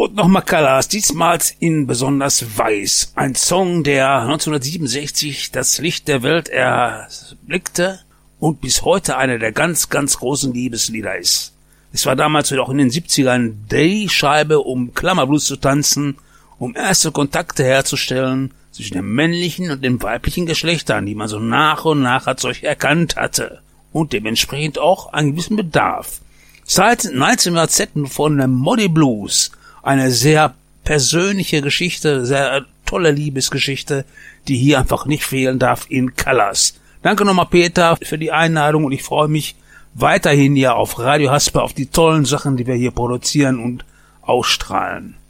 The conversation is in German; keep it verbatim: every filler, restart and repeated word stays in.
Und nochmal Colors, diesmal in besonders weiß. Ein Song, der neunzehnhundertsiebenundsechzig das Licht der Welt erblickte und bis heute einer der ganz, ganz großen Liebeslieder ist. Es war damals auch in den siebzigern die Scheibe, um Klammerblues zu tanzen, um erste Kontakte herzustellen zwischen dem männlichen und dem weiblichen Geschlechtern, die man so nach und nach als solch erkannt hatte. Und dementsprechend auch einen gewissen Bedarf. Seit neunzehnhundertzehn von dem Moody Blues, eine sehr persönliche Geschichte, sehr tolle Liebesgeschichte, die hier einfach nicht fehlen darf in Colors. Danke nochmal, Peter, für die Einladung und ich freue mich weiterhin hier auf Radio Hasper auf die tollen Sachen, die wir hier produzieren und ausstrahlen.